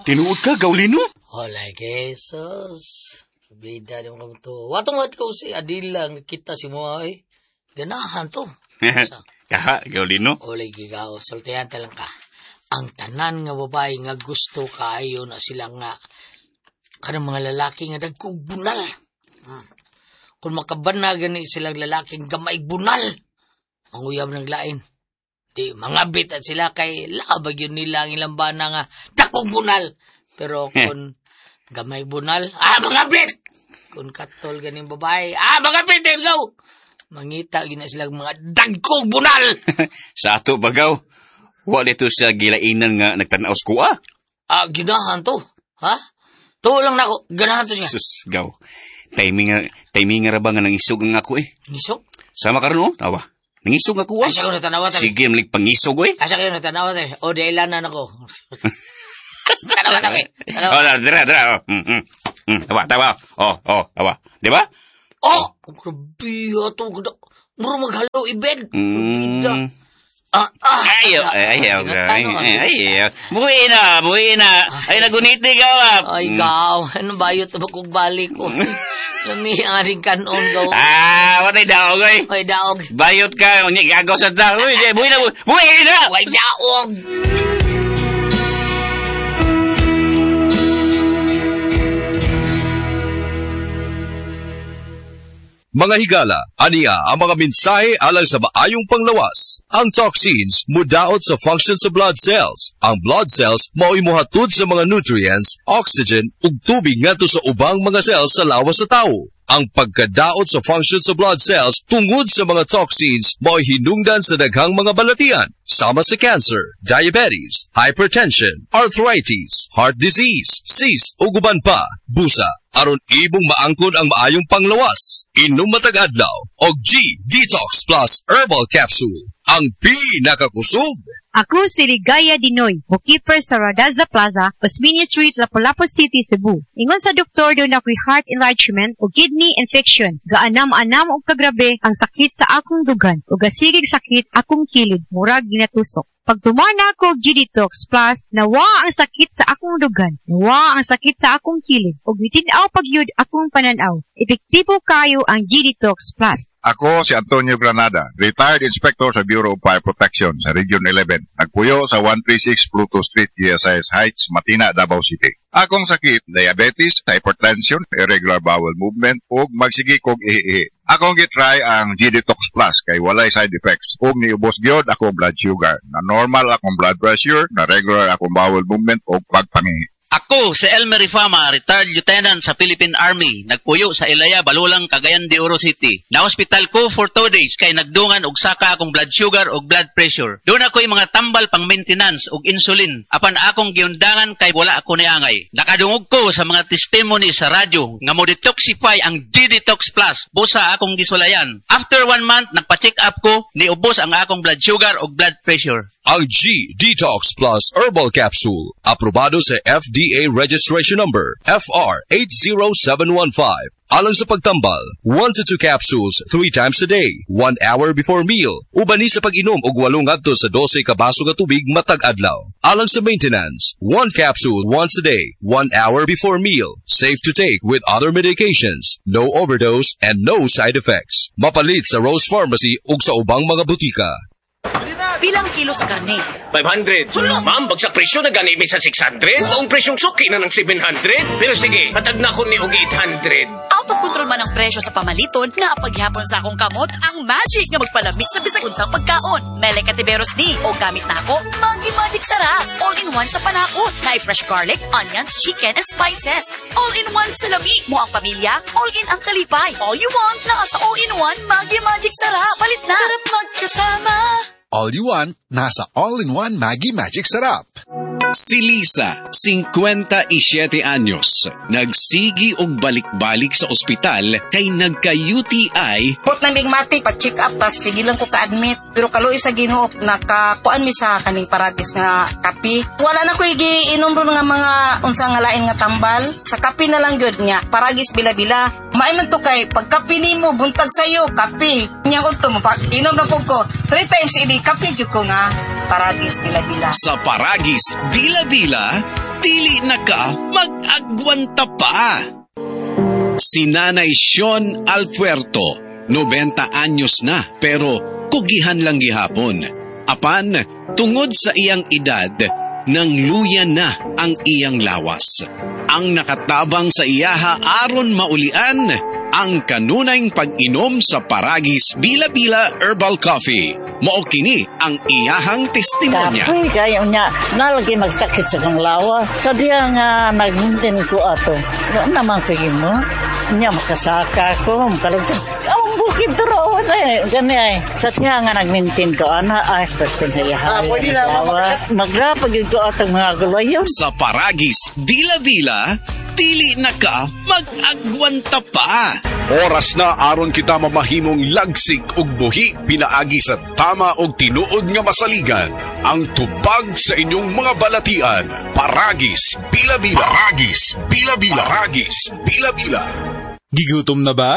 Tinuod ka, Gaulino? Hola, Jesus. Bida di mo to. Watong ko si Adilang kita si mo ay. Ganahan to. Kaha, Gaulino? Olay gigaw, sultihan talang ka. Ang tanan nga babae nga gusto kaayo na sila nga kanang mga lalaki nga dagkog bunal. Kung makabanagan ni silang lalaking gamay bunal, ang uyab ng lain. Di, mangabit at sila kay labag yun nila ang ilang bana nga dakong bunal. Pero kung gamay bunal, mangabit! Kung katol ganing babae, mangabit yun, gaw! Mangita yun na silang mga dagkong bunal! Sa ato, bagaw, wala ito sa gilainan nga nagtanaos ko, ginahan to. Ha? To lang na ako, ganahan to siya. Sus, gaw. Timing nga ba nga nangisog ang ako Ngisog? Sama ka rin, tawa. Nangisog ako, Asa ko natanawa tayo. Sige, malik pangisog, Asa kayo natanawa tayo. O, dailanan ako. Tanawa tayo. Dira. Tawa. Tawa. Di ba? Grabe ito. Muro maghalo, ibed. Ayaw. Buhi na. Ay, naguniti ka, Ay, gaw. Ano ba yun? Tabakog balik ko. Lamiharing kanon, gaw. Watay daog, Ay, daog. Bayot ka, gagaw sa tao. Buhi na. Ay, daog. Mga higala, aniya ang mga mensahe alang sa maayong panglawas. Ang toxins mudaot sa function sa blood cells. Ang blood cells mao'y mohatod sa mga nutrients, oxygen, ug tubig ngadto sa ubang mga cells sa lawas sa tao. Ang pagkadaot sa function sa blood cells tungod sa mga toxins mao'y hinungdan sa daghang mga balatian, sama sa cancer, diabetes, hypertension, arthritis, heart disease, cyst ug uban pa, busa, aron ibong maangkon ang maayong panglawas. Inom matag adlaw og G Detox Plus Herbal Capsule, ang pinakakusog. Ako si Ligaya Dinoy, bookkeeper sa Radazza Plaza, Osmeña Street, Lapu-Lapu City, Cebu. Ingon sa doktor doon ako'y heart enlargement o kidney infection. Gaanam-anam o kagrabe ang sakit sa akong dugan o gasigig sakit akong kilid, murag ginatusok. Pag tumana ko G-Detox Plus, nawa ang sakit sa akong dugan, nawa ang sakit sa akong kilid, o bitinaw pagyud akong pananaw. Epektibo kayo ang G-Detox Plus. Ako si Antonio Granada, retired inspector sa Bureau of Fire Protection sa Region 11. Nagpuyo sa 136 Pluto Street, GSIS Heights, Matina, Davao City. Akong sakit, diabetes, hypertension, irregular bowel movement, ug magsigig og ihi. Akong gitry ang G-Detox Plus kay walay side effects. Ug niubos gyud akong blood sugar, na normal akong blood pressure, na regular akong bowel movement ug pagpangihi. Ako, si Elmer Ifama, retired lieutenant sa Philippine Army. Nagpuyo sa Ilaya, Balulang, Cagayan de Oro City. Na-hospital ko for 2 days kay nagdungan og saka akong blood sugar og blood pressure. Doon ako'y mga tambal pang maintenance og insulin. Apan akong giundangan kay wala ako niangay. Nakadungog ko sa mga testimony sa radyo nga mo detoxify ang G-Detox Plus. Busa akong gisulayan. After 1 month, nagpa-check up ko, niubos ang akong blood sugar og blood pressure. Ang G-Detox Plus Herbal Capsule, aprobado sa FDA Registration Number FR 80715. Alang sa pagtambal, 1 to 2 capsules 3 times a day, 1 hour before meal. Ubani sa pag-inom og 8 ngadto sa 12 ka baso ka tubig matag adlaw. Alang sa maintenance, 1 capsule once a day, 1 hour before meal. Safe to take with other medications, no overdose and no side effects. Mapalit sa Rose Pharmacy ug sa ubang mga butika. Pilang kilo sa karne? 500. Ma'am, bagsak presyo na gani sa 600. Ang presyong suki na ng 700. Pero sige, hatag na ko ni og 800. Out of control man ang presyo sa pamaliton nga paghihapon sa akong kamot ang magic nga magpalami sa bisag unsang pagkaon. Mele Katiberos D o gamit na ako Maggi Magic Sarap. All-in-one sa panakot. Kay fresh garlic, onions, chicken, and spices. All-in-one sa lami. Mo ang pamilya, all-in ang kalipay. All you want na sa all-in-one Maggi Magic Sarap. Palit na. Sarap magkasama. All you want, nasa all-in-one Maggi Magic Sarap. Si Lisa, 57 anyos, nagsigi og balik-balik sa ospital kay nagka-UTI. Put na bigmati, pag-check up, tas sige lang ko ka-admit. Pero kaluoy sa Ginoo, nakakuan mi sa kaning paragis nga kapi. Wala na ko igiinom ron nga mga unsa nga lain nga tambal. Sa kapi na lang gyud nya, paragis bila-bila. Maiman to kay, pag kapi nimo, buntag sayo, kapi. Nya ko to, inom na po ko. 3 times ini, kapi jud ko nga. Paragis bila-bila. Sa Paragis Bila-Bila, dili na ka mag-agwanta pa. Si Nanay Sean Alfuerto, 90 anyos na pero kugihan lang gihapon. Apan, tungod sa iyang edad, nang luya na ang iyang lawas. Ang nakatabang sa iyaha aron maulian ang kanunayng pag-inom sa Paragis Bila-Bila Herbal Coffee. Mao kini ang iyahang testimonya. Kapoy kayo niya, nalagi magsakit sa kong lawa. Sa diya nga nag-maintain ko ato. Ano naman kayo mo? Niya makasaka ko, makalagsan. Ang bukid turo na gani ay. Sa diya nga nag-maintain ko, ana ay, pagpinayahan. Pwede na magrapag yung ko atong mga gulayon. Sa Paragis Bila-Bila, dili na ka mag-agwanta pa. Oras na aron kita mamahimong lagsig ug buhi pinaagi sa tama og tinuod nga masaligan. Ang tubag sa inyong mga balatian. Paragis Bila-Bila. Paragis Bila-Bila. Paragis Bila-Bila. Gigutom na ba?